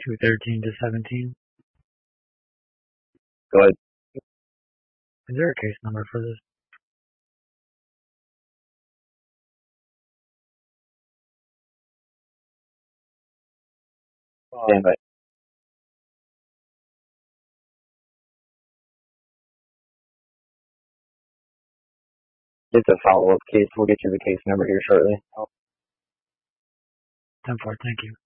213 to 17. Go ahead. Is there a case number for this? Invite. It's a follow-up case. We'll get you the case number here shortly. 10-4, thank you.